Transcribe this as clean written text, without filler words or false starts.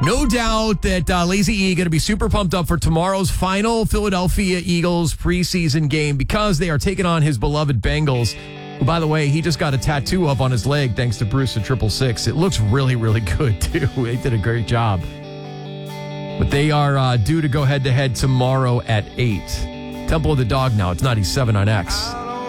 No doubt that Lazy E going to be super pumped up for tomorrow's final Philadelphia Eagles preseason game because they are taking on his beloved Bengals, who, by the way, he just got a tattoo up on his leg thanks to Bruce at 666. It looks really, really good, too. They did a great job. But they are due to go head-to-head tomorrow at 8. Temple of the Dog now. It's 97 on X.